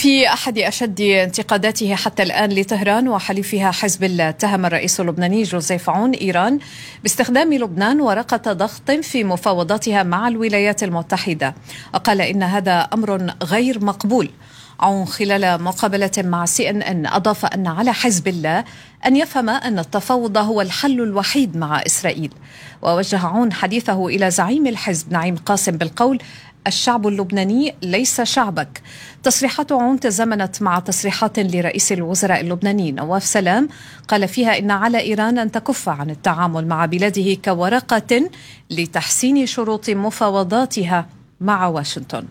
في أحد أشد انتقاداته حتى الآن لطهران وحليفها حزب الله، اتهم الرئيس اللبناني جوزيف عون إيران باستخدام لبنان ورقة ضغط في مفاوضاتها مع الولايات المتحدة، وقال إن هذا أمر غير مقبول. عون خلال مقابلة مع CNN أضاف أن على حزب الله أن يفهم أن التفاوض هو الحل الوحيد مع إسرائيل، ووجه عون حديثه إلى زعيم الحزب نعيم قاسم بالقول: الشعب اللبناني ليس شعبك. تصريحات عون تزامنت مع تصريحات لرئيس الوزراء اللبناني نواف سلام قال فيها إن على إيران أن تكف عن التعامل مع بلاده كورقة لتحسين شروط مفاوضاتها مع واشنطن.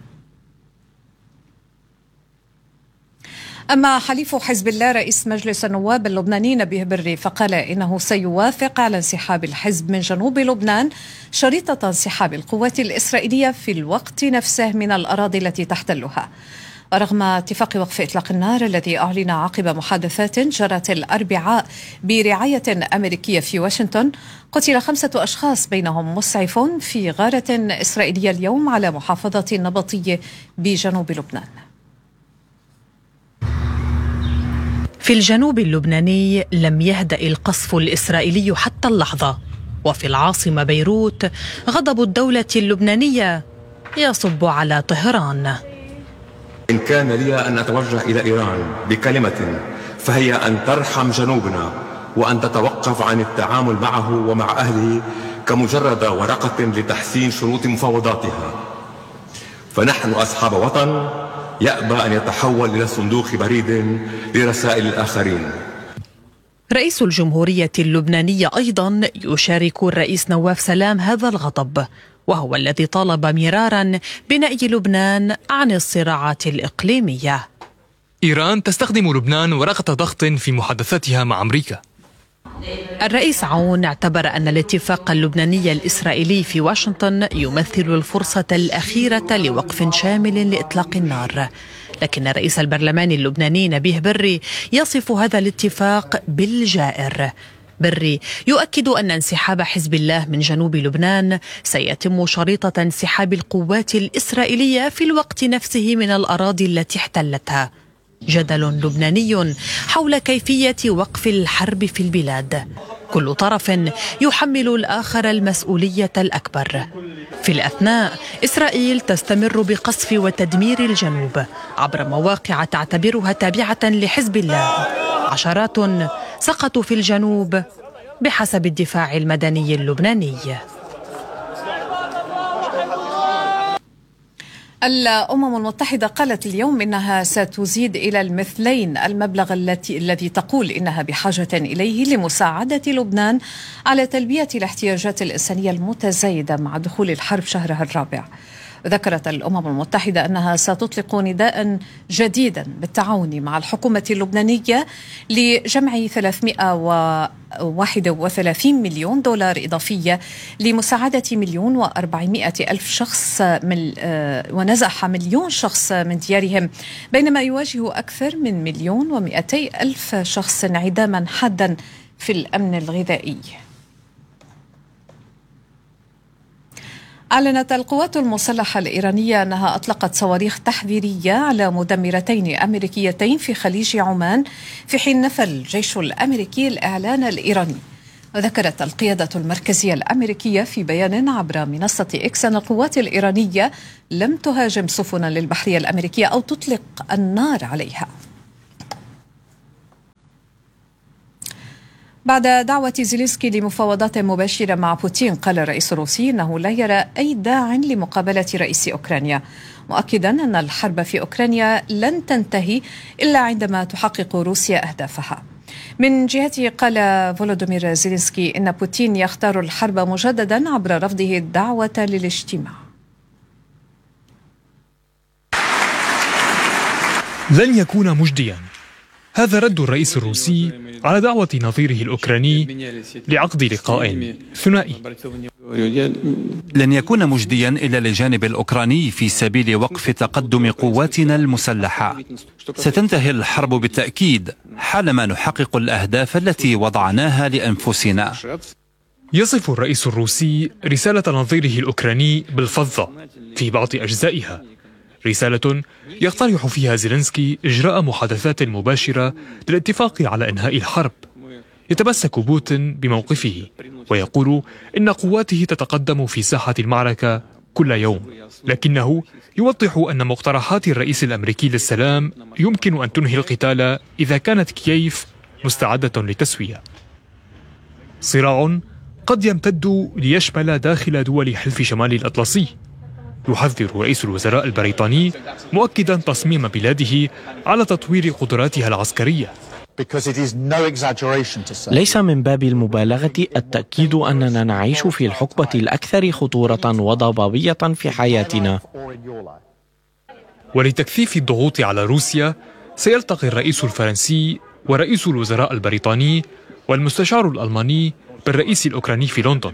أما حليف حزب الله رئيس مجلس النواب اللبناني نبيه بري فقال إنه سيوافق على انسحاب الحزب من جنوب لبنان شريطة انسحاب القوات الإسرائيلية في الوقت نفسه من الأراضي التي تحتلها. ورغم اتفاق وقف إطلاق النار الذي أعلن عقب محادثات جرت الأربعاء برعاية أمريكية في واشنطن، قتل 5 أشخاص بينهم مسعف في غارة إسرائيلية اليوم على محافظة النبطية بجنوب لبنان. في الجنوب اللبناني لم يهدأ القصف الإسرائيلي حتى اللحظة، وفي العاصمة بيروت غضب الدولة اللبنانية يصب على طهران. إن كان لي أن أتوجه إلى إيران بكلمة فهي أن ترحم جنوبنا وأن تتوقف عن التعامل معه ومع أهله كمجرد ورقة لتحسين شروط مفاوضاتها، فنحن أصحاب وطن يأبى أن يتحول إلى صندوق بريد لرسائل الآخرين. رئيس الجمهورية اللبنانية أيضا يشارك الرئيس نواف سلام هذا الغضب، وهو الذي طالب مرارا بنأي لبنان عن الصراعات الإقليمية. إيران تستخدم لبنان ورقة ضغط في محادثاتها مع أمريكا. الرئيس عون اعتبر أن الاتفاق اللبناني الإسرائيلي في واشنطن يمثل الفرصة الأخيرة لوقف شامل لإطلاق النار، لكن رئيس البرلمان اللبناني نبيه بري يصف هذا الاتفاق بالجائر. بري يؤكد أن انسحاب حزب الله من جنوب لبنان سيتم شريطة انسحاب القوات الإسرائيلية في الوقت نفسه من الأراضي التي احتلتها. جدل لبناني حول كيفية وقف الحرب في البلاد، كل طرف يحمل الآخر المسؤولية الأكبر. في الأثناء إسرائيل تستمر بقصف وتدمير الجنوب عبر مواقع تعتبرها تابعة لحزب الله. عشرات سقطوا في الجنوب بحسب الدفاع المدني اللبناني. الأمم المتحدة قالت اليوم إنها ستزيد إلى المثلين المبلغ الذي تقول إنها بحاجة إليه لمساعدة لبنان على تلبية الاحتياجات الإنسانية المتزايدة مع دخول الحرب شهرها الرابع. ذكرت الأمم المتحدة أنها ستطلق نداء جديدا بالتعاون مع الحكومة اللبنانية لجمع 331 مليون دولار إضافية لمساعدة 1,400,000 شخص ونزح 1,000,000 شخص من ديارهم، بينما يواجه أكثر من 1,200,000 شخص انعداما حادا في الأمن الغذائي. أعلنت القوات المسلحة الإيرانية أنها أطلقت صواريخ تحذيرية على مدمرتين أمريكيتين في خليج عمان، في حين نفى الجيش الأمريكي الإعلان الإيراني. وذكرت القيادة المركزية الأمريكية في بيان عبر منصة إكس أن القوات الإيرانية لم تهاجم سفنا للبحرية الأمريكية أو تطلق النار عليها. بعد دعوة زيلينسكي لمفاوضات مباشرة مع بوتين، قال الرئيس الروسي أنه لا يرى أي داع لمقابلة رئيس أوكرانيا، مؤكدا أن الحرب في أوكرانيا لن تنتهي إلا عندما تحقق روسيا أهدافها. من جهته قال فولودومير زيلينسكي إن بوتين يختار الحرب مجددا عبر رفضه الدعوة للاجتماع. لن يكون مجديا، هذا رد الرئيس الروسي على دعوة نظيره الأوكراني لعقد لقاء ثنائي. لن يكون مجديا إلا للجانب الأوكراني في سبيل وقف تقدم قواتنا المسلحة. ستنتهي الحرب بالتأكيد حالما نحقق الأهداف التي وضعناها لأنفسنا. يصف الرئيس الروسي رسالة نظيره الأوكراني بالفظة في بعض أجزائها، رسالة يقترح فيها زيلينسكي إجراء محادثات مباشرة للاتفاق على إنهاء الحرب. يتمسك بوتين بموقفه ويقول إن قواته تتقدم في ساحة المعركة كل يوم، لكنه يوضح أن مقترحات الرئيس الأمريكي للسلام يمكن أن تنهي القتال إذا كانت كييف مستعدة للتسوية. صراع قد يمتد ليشمل داخل دول حلف شمال الأطلسي. يحذر رئيس الوزراء البريطاني مؤكدا تصميم بلاده على تطوير قدراتها العسكرية. ليس من باب المبالغة التأكيد أننا نعيش في الحقبة الأكثر خطورة وضبابية في حياتنا. ولتكثيف الضغوط على روسيا سيلتقي الرئيس الفرنسي ورئيس الوزراء البريطاني والمستشار الألماني بالرئيس الأوكراني في لندن.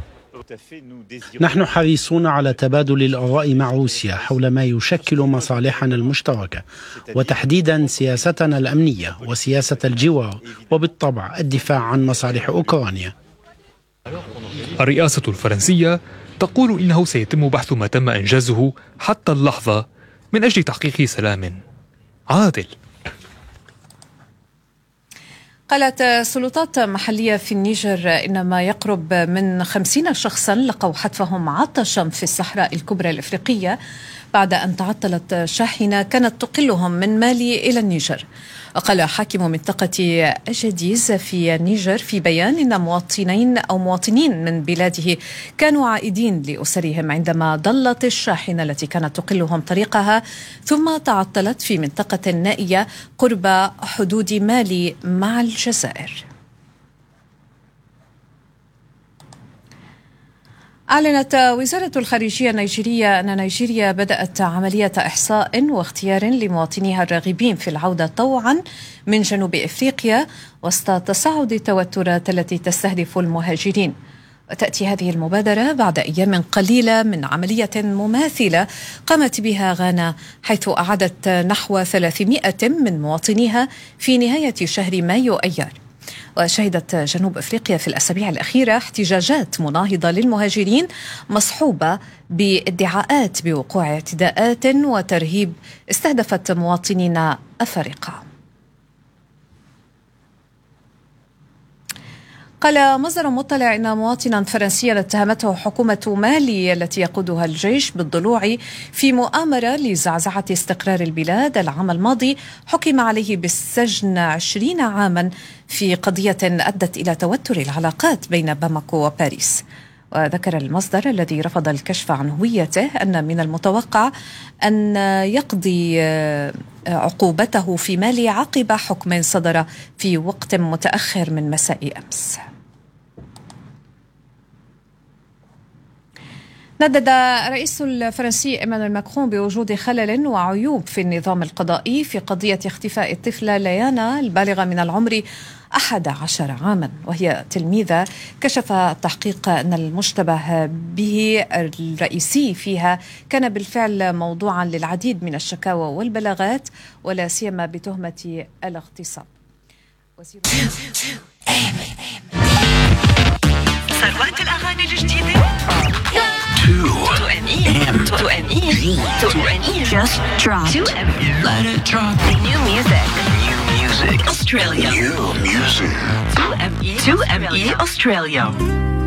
نحن حريصون على تبادل الآراء مع روسيا حول ما يشكل مصالحنا المشتركة، وتحديدا سياستنا الأمنية وسياسة الجوار، وبالطبع الدفاع عن مصالح أوكرانيا. الرئاسة الفرنسية تقول إنه سيتم بحث ما تم إنجازه حتى اللحظة من أجل تحقيق سلام عادل. قالت سلطات محلية في النيجر إن ما يقرب من 50 شخصا لقوا حتفهم عطشا في الصحراء الكبرى الإفريقية بعد أن تعطلت شاحنة كانت تقلهم من مالي إلى النيجر. وقال حاكم منطقة أجديز في النيجر في بيان إن مواطنين من بلاده كانوا عائدين لأسرهم عندما ضلت الشاحنة التي كانت تقلهم طريقها ثم تعطلت في منطقة نائية قرب حدود مالي مع الجزائر. أعلنت وزارة الخارجية النيجيرية أن نيجيريا بدأت عملية إحصاء واختيار لمواطنيها الراغبين في العودة طوعا من جنوب إفريقيا وسط تصاعد التوترات التي تستهدف المهاجرين. وتأتي هذه المبادرة بعد أيام قليلة من عملية مماثلة قامت بها غانا، حيث أعادت نحو 300 من مواطنيها في نهاية شهر مايو أيار. وشهدت جنوب أفريقيا في الأسابيع الأخيرة احتجاجات مناهضة للمهاجرين مصحوبة بادعاءات بوقوع اعتداءات وترهيب استهدفت مواطنين أفارقة. قال مصدر مطلع إن مواطنا فرنسيا اتهمته حكومة مالي التي يقودها الجيش بالضلوع في مؤامرة لزعزعة استقرار البلاد العام الماضي حكم عليه بالسجن 20 عاما في قضية أدت إلى توتر العلاقات بين باماكو وباريس. وذكر المصدر الذي رفض الكشف عن هويته أن من المتوقع أن يقضي عقوبته في مالي عقب حكم صدر في وقت متأخر من مساء أمس. ندد الرئيس الفرنسي إيمانويل ماكرون بوجود خلل وعيوب في النظام القضائي في قضية اختفاء الطفلة ليانا البالغة من العمر 11 عاما، وهي تلميذة كشف التحقيق أن المشتبه به الرئيسي فيها كان بالفعل موضوعا للعديد من الشكاوى والبلاغات ولا سيما بتهمة الاغتصاب. ثروات الأغاني الجديدة Just drop. 2ME. Let it drop. New music. New music. Australia. New music. 2ME. 2ME Australia.